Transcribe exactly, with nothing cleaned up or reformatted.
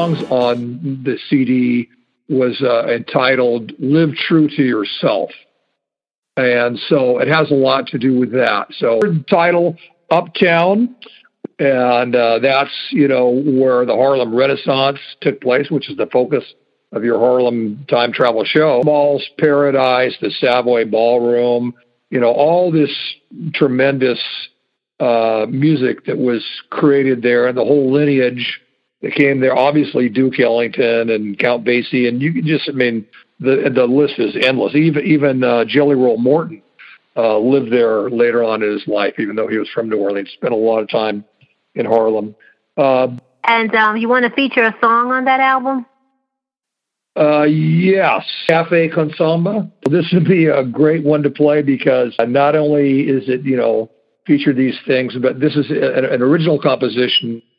songs on the C D was uh, entitled Live True to Yourself. And so it has a lot to do with that. So title, Uptown, and uh, that's, you know, where the Harlem Renaissance took place, which is the focus of your Harlem time travel show. Mall's Paradise, the Savoy Ballroom, you know, all this tremendous uh, music that was created there, and the whole lineage that came there. Obviously, Duke Ellington and Count Basie, and you can just, I mean, the the list is endless. Even even uh, Jelly Roll Morton uh, lived there later on in his life, even though he was from New Orleans. Spent a lot of time in Harlem. Uh, and um, you want to feature a song on that album? Uh, yes, Cafe con Samba. This would be a great one to play because not only is it, you know, feature these things, but this is an, an original composition